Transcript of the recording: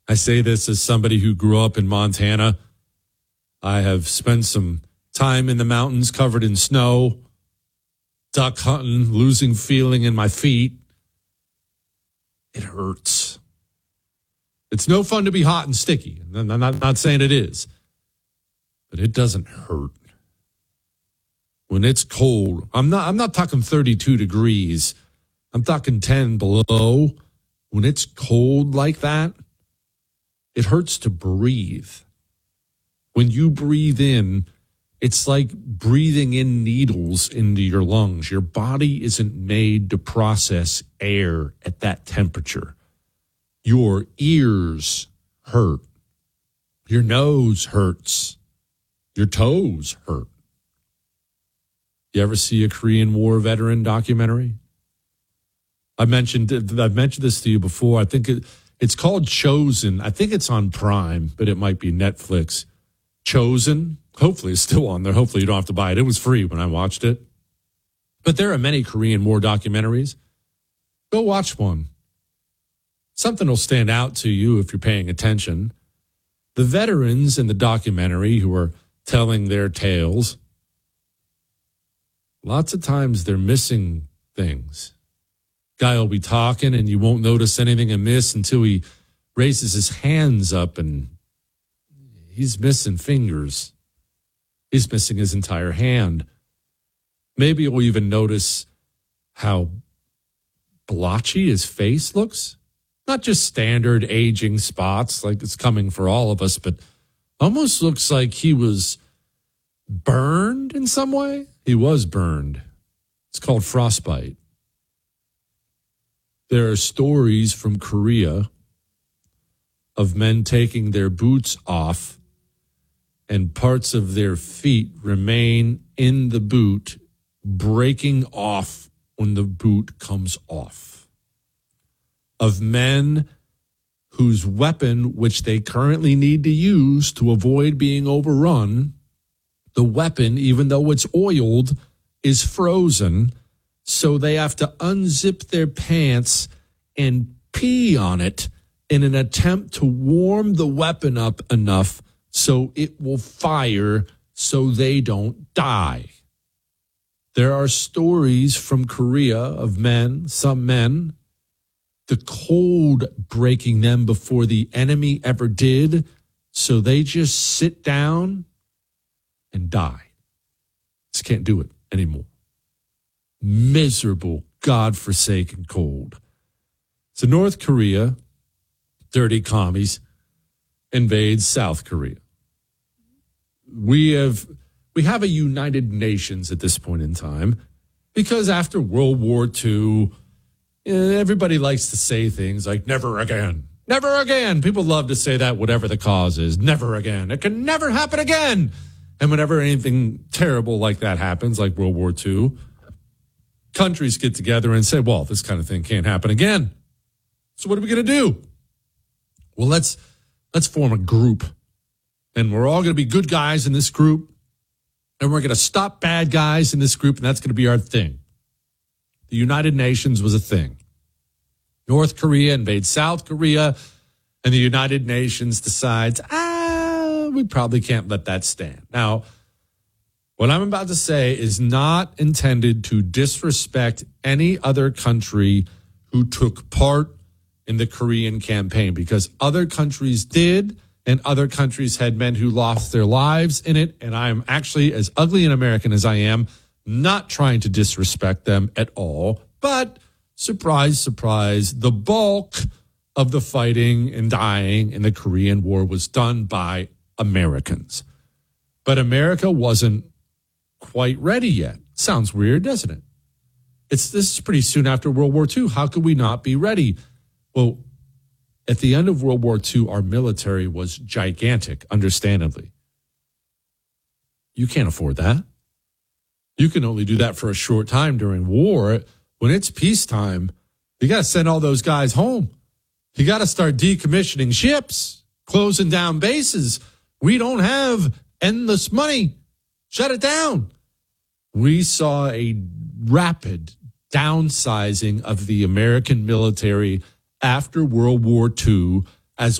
I say this as somebody who grew up in Montana. I have spent some time in the mountains covered in snow, duck hunting, losing feeling in my feet. It hurts. It's no fun to be hot and sticky. I'm not saying it is, but it doesn't hurt. When it's cold, I'm not talking 32 degrees. I'm talking 10 below. When it's cold like that, it hurts to breathe. When you breathe in, it's like breathing in needles into your lungs. Your body isn't made to process air at that temperature. Your ears hurt. Your nose hurts. Your toes hurt. You ever see a Korean War veteran documentary? I've mentioned this to you before. I think it's called Chosen. I think it's on Prime, but it might be Netflix. Chosen. Hopefully it's still on there. Hopefully you don't have to buy it. It was free when I watched it. But there are many Korean War documentaries. Go watch one. Something will stand out to you if you're paying attention. The veterans in the documentary who are telling their tales, lots of times they're missing things. Guy will be talking and you won't notice anything amiss until he raises his hands up and he's missing fingers. He's missing his entire hand. Maybe you'll even notice how blotchy his face looks. Not just standard aging spots like it's coming for all of us, but almost looks like he was burned in some way. He was burned. It's called frostbite. There are stories from Korea of men taking their boots off and parts of their feet remain in the boot, breaking off when the boot comes off. Of men whose weapon, which they currently need to use to avoid being overrun, the weapon, even though it's oiled, is frozen, so they have to unzip their pants and pee on it in an attempt to warm the weapon up enough so it will fire so they don't die. There are stories from Korea of men, some men, the cold breaking them before the enemy ever did, so they just sit down and die. Just can't do it anymore. Miserable, God-forsaken cold. So North Korea, dirty commies, invades South Korea. We have a United Nations at this point in time because after World War II, everybody likes to say things like never again. Never again. People love to say that, whatever the cause is. Never again. It can never happen again. And whenever anything terrible like that happens, like World War II, countries get together and say, well, this kind of thing can't happen again. So what are we going to do? Well, let's form a group. And we're all going to be good guys in this group. And we're going to stop bad guys in this group. And that's going to be our thing. The United Nations was a thing. North Korea invades South Korea, and the United Nations decides, we probably can't let that stand. Now, what I'm about to say is not intended to disrespect any other country who took part in the Korean campaign, because other countries did, and other countries had men who lost their lives in it, and I'm actually, as ugly an American as I am, not trying to disrespect them at all, but surprise, surprise, the bulk of the fighting and dying in the Korean War was done by Americans. But America wasn't quite ready yet. Sounds weird, doesn't it? This is pretty soon after World War II. How could we not be ready? Well, at the end of World War II, our military was gigantic, understandably. You can't afford that. You can only do that for a short time during war. When it's peacetime, you got to send all those guys home. You got to start decommissioning ships, closing down bases. We don't have endless money. Shut it down. We saw a rapid downsizing of the American military after World War II